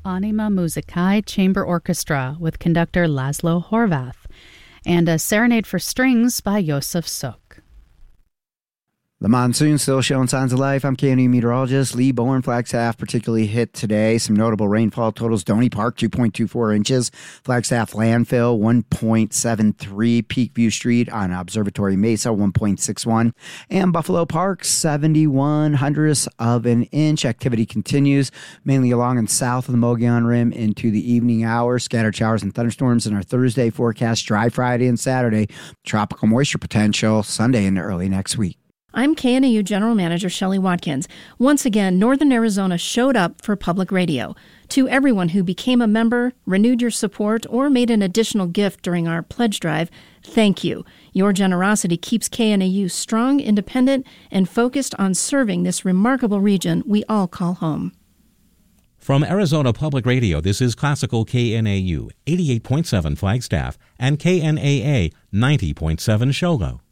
Anima Musicae Chamber Orchestra with conductor Laszlo Horvath, and a Serenade for Strings by Josef Suk. The monsoon still showing signs of life. I'm KNU meteorologist Lee Bowen. Flagstaff particularly hit today. Some notable rainfall totals. Donny Park, 2.24 inches. Flagstaff landfill, 1.73. Peakview Street on Observatory Mesa, 1.61. And Buffalo Park, 0.71 of an inch. Activity continues mainly along and south of the Mogollon Rim into the evening hours. Scattered showers and thunderstorms in our Thursday forecast. Dry Friday and Saturday. Tropical moisture potential Sunday into early next week. I'm KNU General Manager Shelley Watkins. Once again, Northern Arizona showed up for public radio. To everyone who became a member, renewed your support, or made an additional gift during our pledge drive, thank you. Your generosity keeps KNAU strong, independent, and focused on serving this remarkable region we all call home. From Arizona Public Radio, this is Classical KNAU 88.7 Flagstaff and KNAA 90.7 Shogo.